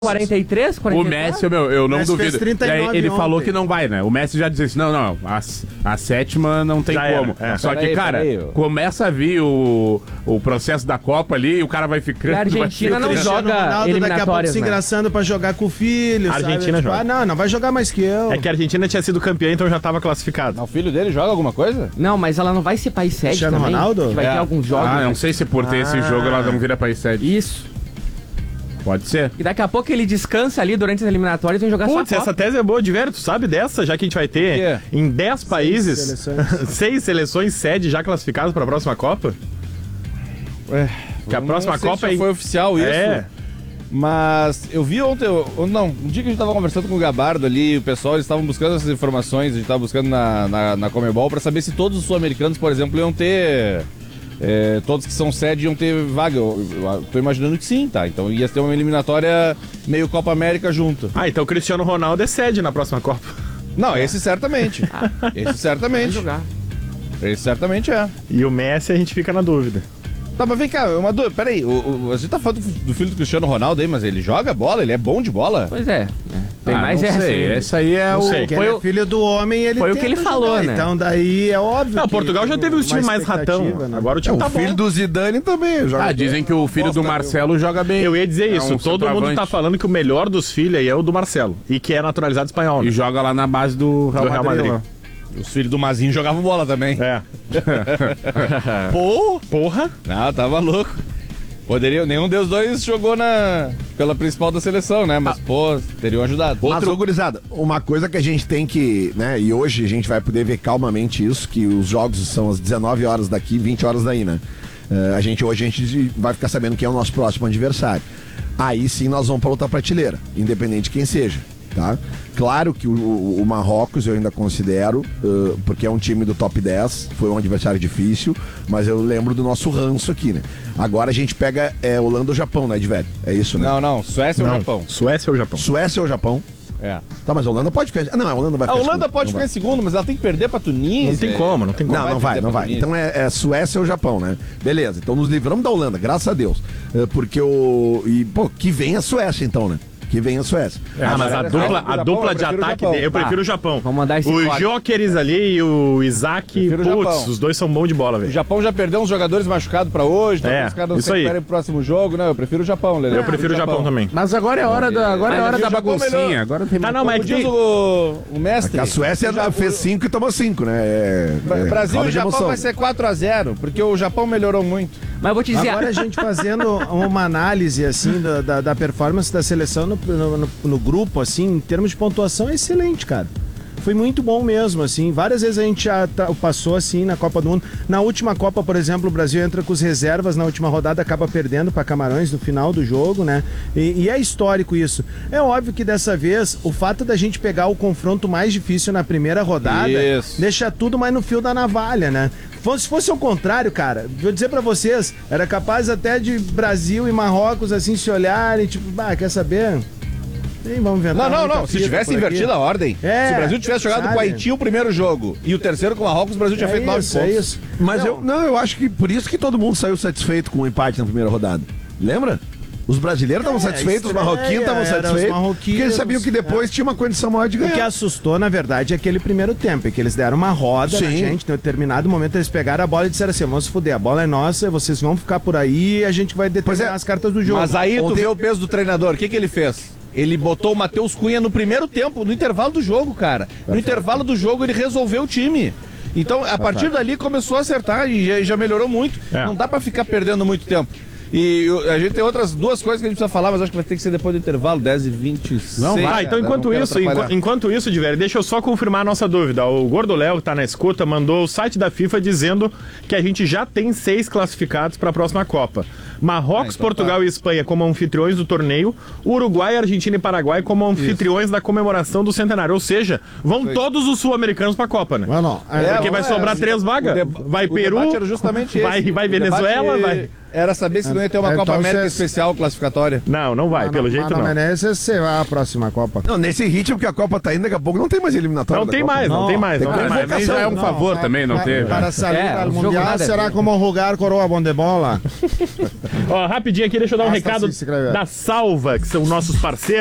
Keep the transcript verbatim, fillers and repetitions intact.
quarenta e três, quarenta e quatro? O Messi, meu, eu não Messi duvido. fez trinta e nove E aí, ele ontem. falou que não vai, né? O Messi já disse assim, não, não, a, a sétima não tem Já como. era, é. Só que, Peraí, cara, peraí. começa a vir o, o processo da Copa ali e o cara vai ficando... E a Argentina vai não ficando- joga Ronaldo daqui a pouco eliminatórias, se né? engraçando pra jogar com o filho, A Argentina sabe? Tipo, joga. ah, não, não vai jogar mais que eu. É que a Argentina tinha sido campeã, então já tava classificado. O filho dele joga alguma coisa? Não, mas ela não vai ser país sede Cristiano também? Ronaldo? Que vai É. ter alguns jogos. Ah, né? não sei se por ter esse jogo ela não vira país sede. Isso. Pode ser. E daqui a pouco ele descansa ali durante as eliminatórias e vem jogar Putz, só a essa Copa. tese é boa, Diverto. Tu sabe dessa, já que a gente vai ter O em dez países, seleções. seis seleções sede já classificadas para a próxima Copa? É, Que a próxima não sei Copa se é... foi oficial isso. É. Mas eu vi ontem, ou não, um dia que a gente tava conversando com o Gabardo ali, o pessoal, eles estavam buscando essas informações, a gente tava buscando na, na, na Comebol pra saber se todos os sul-americanos, por exemplo, iam ter. É, todos que são sede iam ter vaga. Eu, eu, eu tô imaginando que sim, tá? Então ia ter uma eliminatória meio Copa América junto. Ah, então o Cristiano Ronaldo é sede na próxima Copa. Não, esse certamente. Esse Vai certamente. jogar. Esse certamente é. E o Messi a gente fica na dúvida. Tá, mas vem cá, uma dúvida. Peraí, o, o, a gente tá falando do, do filho do Cristiano Ronaldo aí, mas ele joga bola? Ele é bom de bola? Pois é. é. Tem Ah, mais não essa. sei. ainda. Esse aí é Não o... sei. Porque Foi ele o- é filho do homem, ele foi o que ele tenta falou, jogar. né? Então daí é óbvio. Não, que Portugal já tem teve um time uma mais ratão. expectativa, né? Agora o É, time o tá filho bom. do Zidane também joga. Ah, dizem que o filho do Marcelo joga bem. Eu ia dizer É isso, um todo mundo centroavante. tá falando que o melhor dos filhos aí é o do Marcelo. E que é naturalizado espanhol, E né? joga lá na base do Real, Do Real Madrid. Madrid. lá. Os filhos do Mazinho jogavam bola também. É. Pô! Porra! Não, tava louco. Poderia, nenhum dos dois jogou na, pela principal da seleção, né? Mas, pô, teriam ajudado. Mas, ô, gurizada, uma coisa que a gente tem que, né, e hoje a gente vai poder ver calmamente isso, que os jogos são às dezenove horas daqui, vinte horas daí, né? Eh, a gente, hoje a gente vai ficar sabendo quem é o nosso próximo adversário. Aí sim nós vamos para outra prateleira, independente de quem seja, tá? Claro que o, o- o Marrocos eu ainda considero, eh, porque é um time do top dez, foi um adversário difícil, mas eu lembro do nosso ranço aqui, né? Agora a gente pega é, Holanda ou Japão, né, Edvelho? É isso, né? Não, não, Suécia ou Não. Japão? Suécia ou Japão? Suécia ou Japão? É. Tá, mas a Holanda pode ficar... Ah, não, a Holanda vai A ficar Holanda segundo, pode não ficar vai. em segundo, mas ela tem que perder pra Tunísia. Não tem como, não tem como. Não, não vai, perder não pra vai. Tunísia. Então é, é Suécia ou Japão, né? Beleza, então nos livramos da Holanda, graças a Deus. É, porque o. E, pô, que vem a Suécia então, né? Que vem a Suécia. Ah, mas a Japão, dupla, Japão, a dupla eu de prefiro o ataque Japão. dele, eu prefiro Tá. o Japão. Vamos mandar esse O código. Jokeres ali e o Isaac, Prefiro o putz, Japão. os dois são bons de bola, O velho. Japão já perdeu uns jogadores machucados pra hoje, talvez É, os caras não se isso aí. recuperem pro próximo jogo, né? Eu prefiro o Japão, Lelê. Eu prefiro o Japão também. Mas agora é hora da, agora é Mas hora o da Japão baguncinha. melhor. Agora tem Tá, não, mas é Como que diz tem... o, o mestre. A Suécia o, fez cinco e tomou cinco, né? É, é, Brasil roda e de Japão emoção. vai ser quatro a zero, porque o Japão melhorou muito. Mas eu vou te dizer. Agora a gente fazendo uma análise assim da, da, da performance da seleção no, no, no- no grupo, assim, em termos de pontuação, é excelente, cara. Foi muito bom mesmo, assim. Várias vezes a gente já tá- passou assim na Copa do Mundo. Na última Copa, por exemplo, o Brasil entra com os reservas na última rodada, acaba perdendo para Camarões no final do jogo, né? E, e é histórico isso. É óbvio que dessa vez o fato da gente pegar o confronto mais difícil na primeira rodada Isso. deixa tudo mais no fio da navalha, né? Fosse- Se fosse ao contrário, cara, vou dizer pra vocês, era capaz até de Brasil e Marrocos assim se olharem, tipo, bah, quer saber? Sim, vamos inventar Não, não, muita não. Se fita tivesse por aqui. invertido a ordem, É, se o Brasil tivesse jogado sabe? com o Haiti o primeiro jogo e o terceiro com o Marrocos, o Brasil tinha É feito nove isso, pontos. é isso. Mas Não, eu, não, eu acho que por isso que todo mundo saiu satisfeito com o empate na primeira rodada. Lembra? Os brasileiros estavam É, satisfeitos, os estreia, marroquinos estavam era os satisfeitos. marroquinos, Porque eles sabiam que depois tinha uma condição maior de O que ganhar. assustou, na verdade, é aquele primeiro tempo, é que eles deram uma roda na Sim. gente, em determinado momento eles pegaram a bola e disseram assim, vamos se fuder, a bola é nossa, vocês vão ficar por aí e a gente vai determinar é. as cartas do jogo. Mas aí tu Ontem- vê o peso do treinador. O que, que ele fez? Ele botou o Matheus Cunha no primeiro tempo, no intervalo do jogo, cara. No intervalo do jogo ele resolveu o time. Então, a partir dali começou a acertar e já, já melhorou muito. É. Não dá pra ficar perdendo muito tempo. E o- a gente tem outras duas coisas que a gente precisa falar, mas acho que vai ter que ser depois do intervalo, dez e vinte e seis. Não, vai. Então, enquanto isso, enqu- enquanto isso, Diverio, deixa eu só confirmar a nossa dúvida. O Gordo Léo, que tá na escuta, mandou o site da FIFA dizendo que a gente já tem seis classificados para a próxima Copa. Marrocos, Ah, então Portugal tá. e Espanha como anfitriões do torneio, Uruguai, Argentina e Paraguai como anfitriões da comemoração do centenário. Ou seja, vão todos os sul-americanos para a Copa, né? Mano, É, Porque vai é, sobrar o- três o vagas. deba- Vai o Peru, debate era justamente vai, esse. vai O Venezuela, debate- vai... Era saber se não ia ter uma Então, Copa América vocês- especial classificatória. Não, não vai, pelo jeito não. Mas você vai à próxima Copa. Não, nesse ritmo que a Copa tá indo, daqui a pouco não tem mais eliminatória. Não da tem Copa. mais, não, Não, tem mais. tem Não que tem ter mais. Mas nem já é um favor também, não para, teve. Para sair É, ao o jogo Mundial nada a será ver. como jogar coroa bom de bola. Ó, rapidinho aqui, deixa eu dar um Basta recado se inscrever. da Salva, que são nossos parceiros.